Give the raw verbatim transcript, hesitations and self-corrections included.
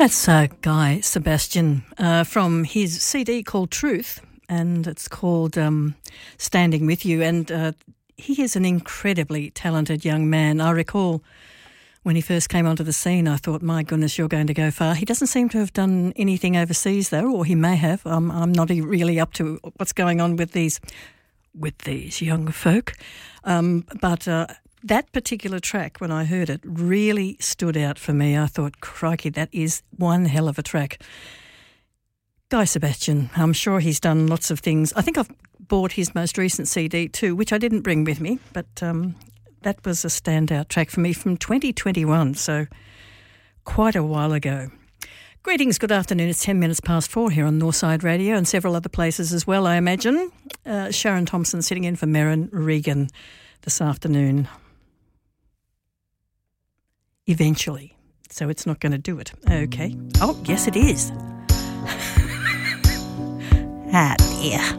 That's uh, Guy Sebastian uh, from his C D called Truth, and it's called um, Standing With You. And uh, he is an incredibly talented young man. I recall when he first came onto the scene, I thought, my goodness, you're going to go far. He doesn't seem to have done anything overseas, though, or he may have. Um, I'm not really up to what's going on with these with these young folk. Um, but uh, that particular track, when I heard it, really stood out for me. I thought, crikey, that is one hell of a track. Guy Sebastian, I'm sure he's done lots of things. I think I've bought his most recent C D too, which I didn't bring with me, but um, that was a standout track for me from twenty twenty-one, so quite a while ago. Greetings, good afternoon. It's ten minutes past four here on Northside Radio and several other places as well, I imagine. Uh, Sharon Thompson sitting in for Merrin Regan this afternoon. Eventually. So it's not going to do it. Okay. Oh, yes it is. Ah, dear.